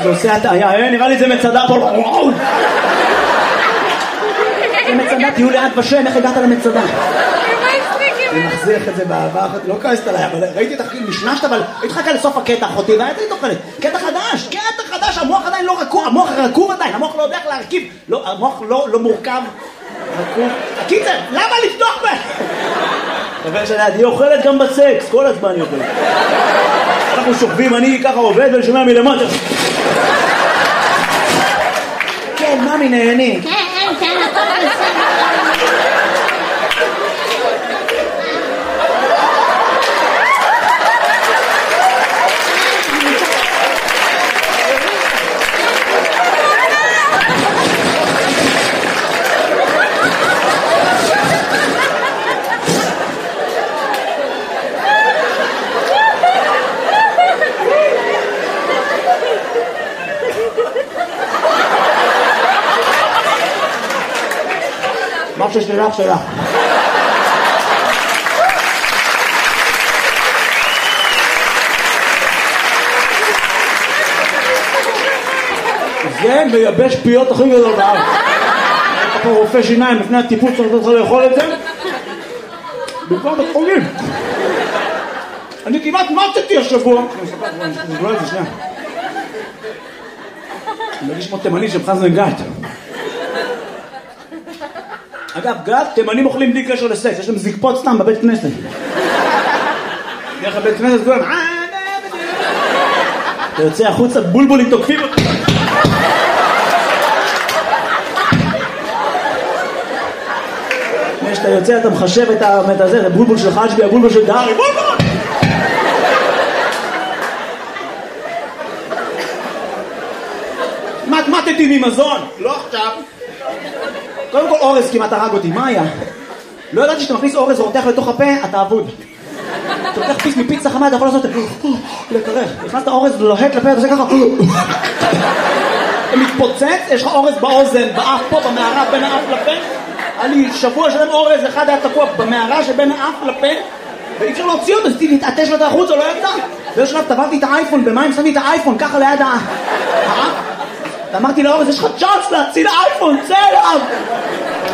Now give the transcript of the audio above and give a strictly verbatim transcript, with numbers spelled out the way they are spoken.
זה עושה הטעיה, נראה לי זה מצדה פה. זה מצדה, תהיו לאט בשם, איך הגעת למצדה? אני מחזיך את זה באהבה, לא כעסת עליי, אבל ראיתי את הכי משנשת, אבל התחכה לסוף הקטע אחותי, והייתי תוכלת, קטע חדש, קטע חדש, המוח עדיין לא רכוב, המוח רכוב עדיין, המוח לא יודע איך להרכיב, המוח לא מורכב, רכוב. הקיצר, למה לפתוח בה? חבר שלי, היא אוכלת גם בסקס, כל הזמן היא אוכלת. אנחנו שוכבים, אני ככה עובד ושומע מלמטה. כן, ממי נהני. כן, כן, הכל בסדר. מה ששלך שלך. זה מייבש פיות הכי גדול בארץ. אתה פה רופא שיניים לפני הטיפול צריך לאכול את זה במקום בית חולים. אני כמעט מתתי השבוע. אני אספר את זה שנייה. אני מרגיש כמו תימני של חזן גת. אגב, גת, תימנים אוכלים בלי קשר לסקס, יש להם זקפות סתם בבית כנסת. דרך הבית כנסת כולם, אתה יוצא החוצה, בולבולים תוקפים אותי. כשאתה יוצא אתה מחשב את הזה, זה בולבול של חג'בי, הבולבול של דארי, בולבול! מתמטתי ממזון, לא עכשיו. קודם כל אורז כמעט הרג אותי, מה היה? לא ידעתי שאתה מכניס אורז ורותח לתוך הפה, אתה אבוד. אתה לוקח פיס מפיצה חמה, אתה יכול לעשות לקרח. נכנסת אורז לוהט לפה, אתה עושה ככה. אתה מתפוצץ, יש לך אורז באוזן, באף פה, במערה, בין האף לפה. היה לי שבוע שלם אורז, אחד היה תקוע במערה שבין האף לפה, ואי אפשר להוציא אותו, אז תתעטש לו את החוץ, או לא יצא. באיזשהו שלב טבעתי את האייפון, במים שמתי את האייפון, ככה ליד האף. אמרתי לאורז, יש לך צ'אנס להציל האייפון, צא אליו!